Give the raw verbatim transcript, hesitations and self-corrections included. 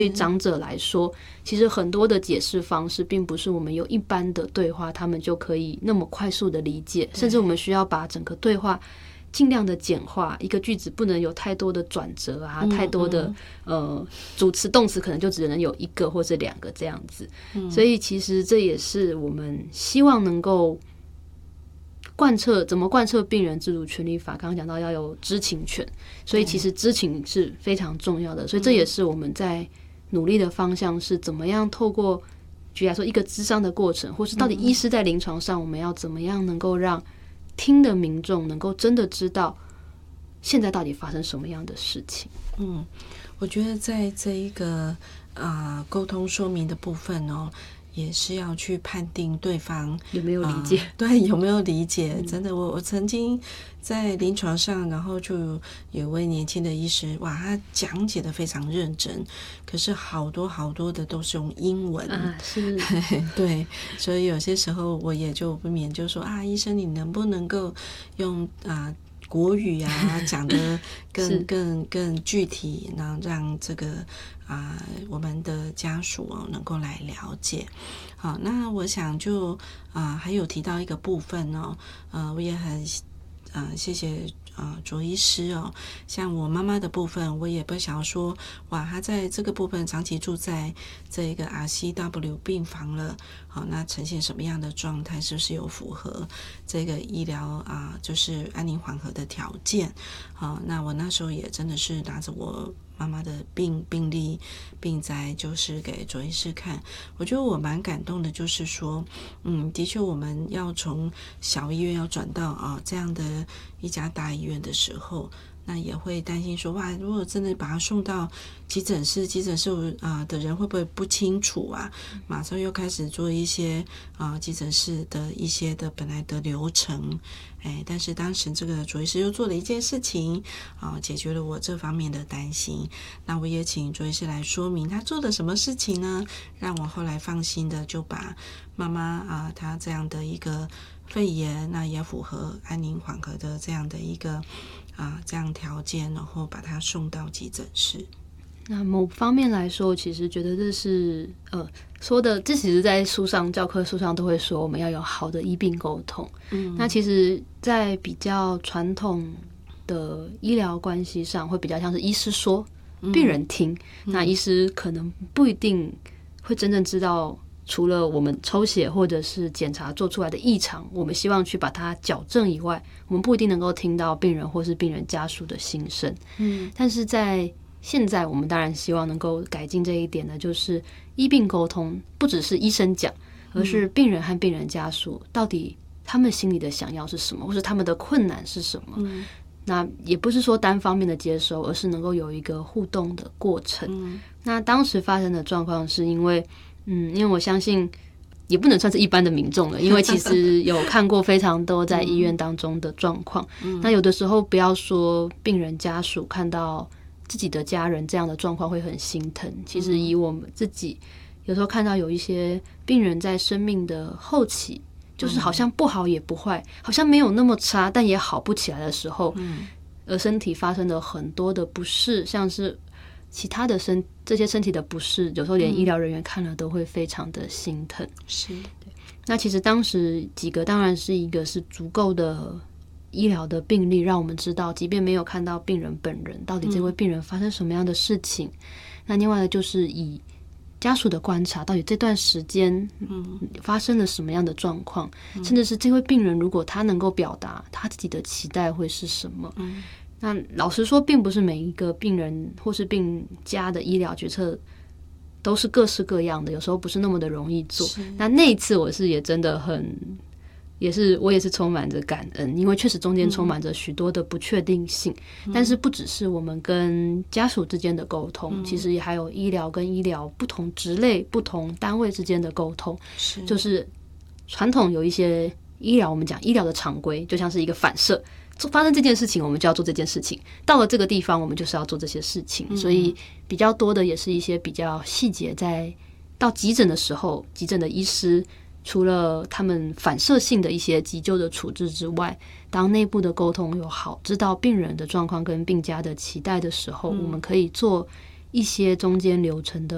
对长者来说，其实很多的解释方式并不是我们有一般的对话他们就可以那么快速的理解，甚至我们需要把整个对话尽量的简化，一个句子不能有太多的转折啊，嗯、太多的呃主词动词可能就只能有一个或是两个这样子、嗯、所以其实这也是我们希望能够贯彻怎么贯彻病人自主权利法，刚刚讲到要有知情权，所以其实知情是非常重要的，所以这也是我们在努力的方向，是怎么样透过举例来说一个諮商的过程，或是到底医师在临床上我们要怎么样能够让听的民众能够真的知道现在到底发生什么样的事情。 嗯，我觉得在这一个啊沟通说明的部分哦，也是要去判定对方有没有理解、 呃、对，有没有理解、嗯、真的我我曾经在临床上，然后就有位年轻的医师，哇，他讲解的非常认真，可是好多好多的都是用英文啊，是对，所以有些时候我也就不免就说啊，医生你能不能够用啊国语啊讲得更更更具体，然后让这个啊、呃、我们的家属哦能够来了解。好，那我想就啊、呃、还有提到一个部分哦，呃我也很呃谢谢呃卓医师哦，像我妈妈的部分，我也不想说哇，她在这个部分长期住在这个 R C W 病房了，好，那呈现什么样的状态，是不是有符合这个医疗啊、呃，就是安宁缓和的条件？好，那我那时候也真的是拿着我妈妈的病病历病灾，就是给卓医师看。我觉得我蛮感动的，就是说，嗯，的确我们要从小医院要转到啊、呃、这样的一家大医院的时候，那也会担心说，哇，如果真的把他送到急诊室，急诊室啊、呃、的人会不会不清楚啊？马上又开始做一些啊、呃、急诊室的一些的本来的流程，哎，但是当时这个卓医师又做了一件事情啊、呃，解决了我这方面的担心。那我也请卓医师来说明他做了什么事情呢，让我后来放心的就把妈妈啊她这样的一个肺炎，那也符合安宁缓和的这样的一个啊这样条件，然后把他送到急诊室。 那某方面来说，其实觉得这是呃说的，这其实在书上教科书上都会说我们要有好的医病沟通。嗯，那其实在比较传统的医疗关系上，会比较像是医师说病人听、嗯、那医师可能不一定会真正知道除了我们抽血或者是检查做出来的异常，我们希望去把它矫正以外，我们不一定能够听到病人或是病人家属的心声。嗯，但是在现在我们当然希望能够改进这一点呢，就是医病沟通不只是医生讲，而是病人和病人家属到底他们心里的想要是什么，或是他们的困难是什么。嗯，那也不是说单方面的接收，而是能够有一个互动的过程。嗯，那当时发生的状况是因为嗯，因为我相信也不能算是一般的民众了，因为其实有看过非常多在医院当中的状况、嗯、那有的时候不要说病人家属看到自己的家人这样的状况会很心疼，其实以我们自己有时候看到有一些病人在生命的后期，就是好像不好也不坏，好像没有那么差但也好不起来的时候，而身体发生了很多的不适，像是其他的身这些身体的不适，有时候连医疗人员看了都会非常的心疼。 是， 对。那其实当时几个当然是一个是足够的医疗的病例，让我们知道即便没有看到病人本人，到底这位病人发生什么样的事情、嗯、那另外的就是以家属的观察，到底这段时间发生了什么样的状况、嗯、甚至是这位病人如果他能够表达他自己的期待会是什么、嗯，那老实说并不是每一个病人或是病家的医疗决策都是各式各样的，有时候不是那么的容易做。那那一次我是也真的很也是我也是充满着感恩，因为确实中间充满着许多的不确定性、嗯、但是不只是我们跟家属之间的沟通、嗯、其实也还有医疗跟医疗不同职类不同单位之间的沟通。是，就是传统有一些医疗，我们讲医疗的常规就像是一个反射，发生这件事情我们就要做这件事情，到了这个地方我们就是要做这些事情、嗯、所以比较多的也是一些比较细节，在到急诊的时候，急诊的医师除了他们反射性的一些急救的处置之外，当内部的沟通有好，知道病人的状况跟病家的期待的时候、嗯、我们可以做一些中间流程的